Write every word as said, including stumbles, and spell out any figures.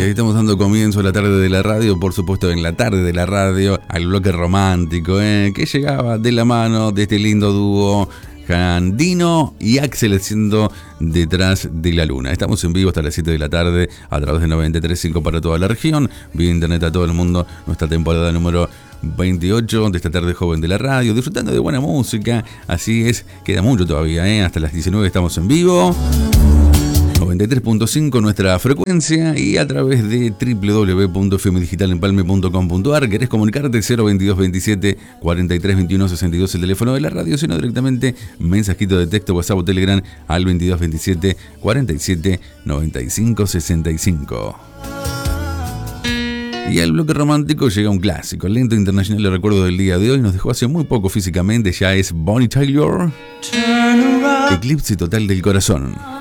estamos dando comienzo a la tarde de la radio, por supuesto en la tarde de la radio, al bloque romántico, ¿eh? Que llegaba de la mano de este lindo dúo Dino y Axel haciendo Detrás de la Luna. Estamos en vivo hasta las siete de la tarde a través de noventa y tres punto cinco para toda la región, vía internet a todo el mundo, nuestra temporada número veintiocho de esta tarde joven de la radio, disfrutando de buena música. Así es, queda mucho todavía, ¿eh? Hasta las diecinueve estamos en vivo. noventa y tres punto cinco nuestra frecuencia y a través de doble u doble u doble u punto f m digital empalme punto com punto a r. ¿Querés comunicarte? cero veintidós veintisiete cuarenta y tres veintiuno sesenta y dos el teléfono de la radio, sino directamente mensajito de texto, WhatsApp o Telegram al veintidós veintisiete cuarenta y siete noventa y cinco sesenta y cinco. Y al bloque romántico llega un clásico, lento internacional de recuerdo del día de hoy. Nos dejó hace muy poco físicamente, ya es Bonnie Tyler, Eclipse Total del Corazón.